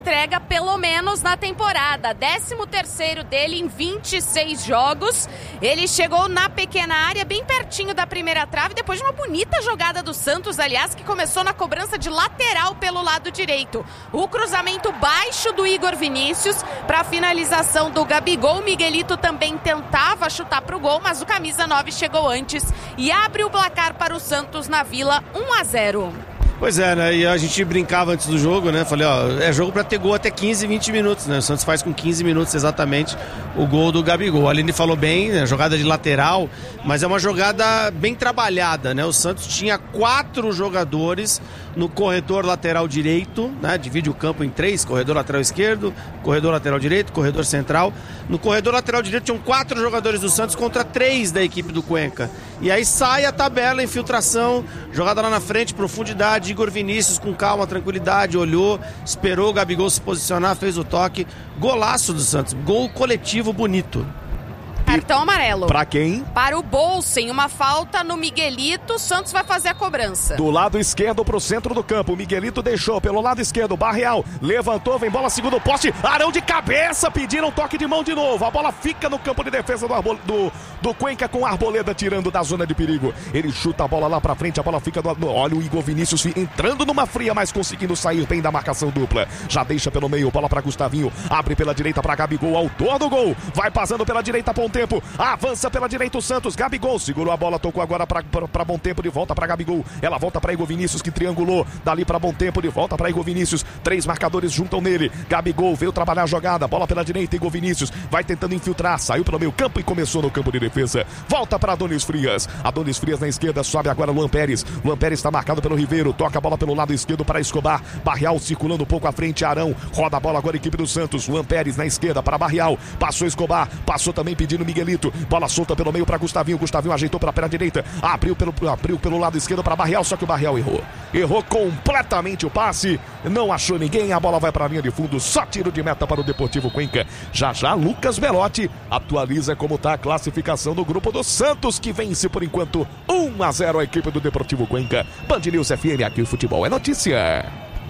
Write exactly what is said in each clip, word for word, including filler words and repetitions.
entrega pelo menos na temporada, décimo terceiro dele em vinte e seis jogos. Ele chegou na pequena área, bem pertinho da primeira trave, depois de uma bonita jogada do Santos, aliás, que começou na cobrança de lateral pelo lado direito. O cruzamento baixo do Igor Vinícius para a finalização do Gabigol. O Miguelito também tentava chutar para o gol, mas o camisa nove chegou antes e abre o placar para o Santos na Vila, um a zero. Pois é, né? E a gente brincava antes do jogo, né? Falei, ó, é jogo pra ter gol até quinze, vinte minutos, né? O Santos faz com quinze minutos exatamente o gol do Gabigol. A Aline falou bem, né? Jogada de lateral, mas é uma jogada bem trabalhada, né? O Santos tinha quatro jogadores no corredor lateral direito, né? Divide o campo em três, corredor lateral esquerdo, corredor lateral direito, corredor central. No corredor lateral direito tinham quatro jogadores do Santos contra três da equipe do Cuenca. E aí sai a tabela, infiltração, jogada lá na frente, profundidade, Igor Vinícius com calma, tranquilidade, olhou, esperou o Gabigol se posicionar, fez o toque, golaço do Santos, gol coletivo bonito. Cartão amarelo. Pra quem? Para o Bolsen, uma falta no Miguelito, o Santos vai fazer a cobrança. Do lado esquerdo pro centro do campo, o Miguelito deixou pelo lado esquerdo, Barreal levantou, vem bola segundo poste, Arão de cabeça, pediram toque de mão de novo, a bola fica no campo de defesa do, Arbol... do, do Cuenca com a Arboleda tirando da zona de perigo, ele chuta a bola lá pra frente, a bola fica do... olha o Igor Vinícius entrando numa fria, mas conseguindo sair bem da marcação dupla, já deixa pelo meio, bola pra Gustavinho, abre pela direita pra Gabigol, autor do gol, vai passando pela direita pra um tempo, avança pela direita o Santos, Gabigol segurou a bola, tocou agora pra, pra, pra Bom Tempo, de volta pra Gabigol, ela volta pra Igor Vinícius que triangulou, dali pra Bom Tempo, de volta pra Igor Vinícius, três marcadores juntam nele, Gabigol veio trabalhar a jogada, bola pela direita, Igor Vinícius vai tentando infiltrar, saiu pelo meio campo e começou no campo de defesa, volta pra Adonis Frias, Adonis Frias na esquerda, sobe agora Luan Pérez, Luan Pérez está marcado pelo Ribeiro, toca a bola pelo lado esquerdo para Escobar, Barreal circulando um pouco à frente, Arão, roda a bola agora a equipe do Santos, Luan Pérez na esquerda para Barreal, passou Escobar, passou também pedindo Miguelito, bola solta pelo meio para Gustavinho, Gustavinho ajeitou para a perna direita, abriu pelo, abriu pelo lado esquerdo para Barreal, só que o Barreal errou, errou completamente o passe, não achou ninguém, a bola vai para a linha de fundo, só tiro de meta para o Deportivo Cuenca, já já Lucas Belotti atualiza como está a classificação do grupo do Santos, que vence por enquanto um a zero a equipe do Deportivo Cuenca. Band News F M, aqui o futebol é notícia.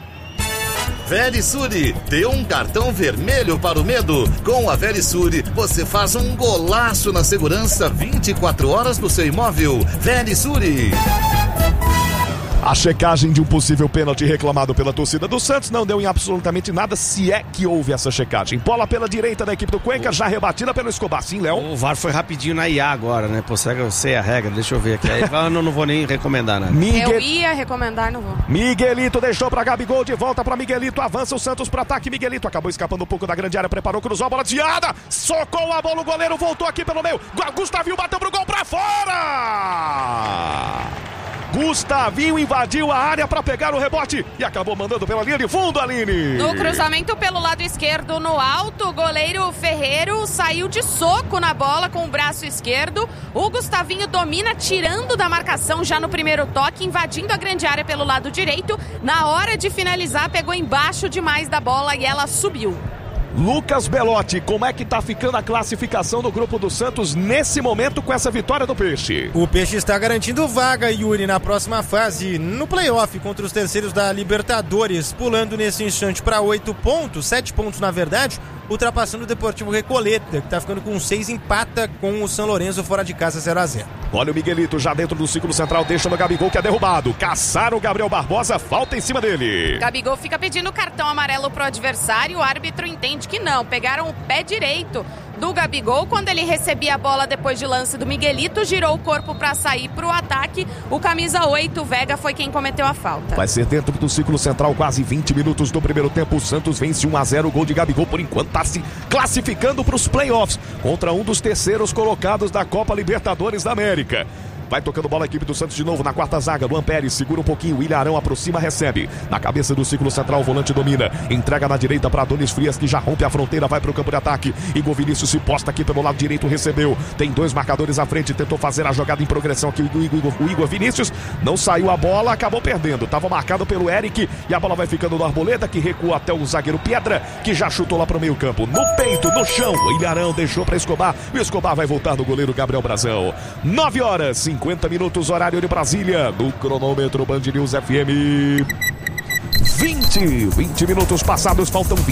Verisure, dê um cartão vermelho para o medo. Com a Verisure, você faz um golaço na segurança vinte e quatro horas do seu imóvel. Verisure. A checagem de um possível pênalti reclamado pela torcida do Santos não deu em absolutamente nada, se é que houve essa checagem. Bola pela direita da equipe do Cuenca, já rebatida pelo Escobar. Sim, Léo? O V A R foi rapidinho na I A agora, né? Pô, será que eu sei a regra? Deixa eu ver aqui. Aí, eu não, não vou nem recomendar nada. Miguel... Eu ia recomendar, não vou. Miguelito deixou pra Gabigol, de volta pra Miguelito, avança o Santos pro ataque. Miguelito acabou escapando um pouco da grande área, preparou, cruzou a bola desviada, socou a bola, o goleiro voltou aqui pelo meio. Gustavinho bateu pro gol pra fora! Gustavinho invadiu a área para pegar o rebote e acabou mandando pela linha de fundo, Aline. No cruzamento pelo lado esquerdo, no alto, o goleiro Ferreiro saiu de soco na bola com o braço esquerdo. O Gustavinho domina, tirando da marcação já no primeiro toque, invadindo a grande área pelo lado direito. Na hora de finalizar, pegou embaixo demais da bola e ela subiu. Lucas Belotti, como é que tá ficando a classificação do grupo do Santos nesse momento com essa vitória do Peixe? O Peixe está garantindo vaga, Yuri, na próxima fase, no play-off contra os terceiros da Libertadores, pulando nesse instante para oito pontos, sete pontos na verdade, ultrapassando o Deportivo Recoleta, que está ficando com seis, empata com o São Lourenço fora de casa, zero a zero. Olha o Miguelito já dentro do círculo central, deixa no Gabigol, que é derrubado. Caçaram o Gabriel Barbosa, falta em cima dele. Gabigol fica pedindo cartão amarelo pro adversário, o árbitro entende que não, pegaram o pé direito do Gabigol, quando ele recebia a bola depois de lance do Miguelito, girou o corpo para sair pro ataque, o camisa oito, Vega, foi quem cometeu a falta. Vai ser dentro do círculo central, quase vinte minutos do primeiro tempo, o Santos vence um a zero, o gol de Gabigol, por enquanto está se classificando para os playoffs, contra um dos terceiros colocados da Copa Libertadores da América. Vai tocando bola a equipe do Santos de novo na quarta zaga. Luan Pérez segura um pouquinho. William Arão aproxima, recebe. Na cabeça do círculo central, o volante domina. Entrega na direita para Adonis Frias, que já rompe a fronteira, vai para o campo de ataque. Igor Vinícius se posta aqui pelo lado direito, recebeu. Tem dois marcadores à frente, tentou fazer a jogada em progressão aqui. O Igor, o Igor Vinícius não saiu a bola, acabou perdendo. Estava marcado pelo Eric e a bola vai ficando no Arboleda, que recua até o zagueiro Piedra, que já chutou lá para o meio campo. No peito, no chão. O William Arão deixou para Escobar. O Escobar vai voltar no goleiro Gabriel Brazão. nove horas, cinquenta minutos, horário de Brasília, no cronômetro Band News F M. vinte. vinte minutos passados, faltam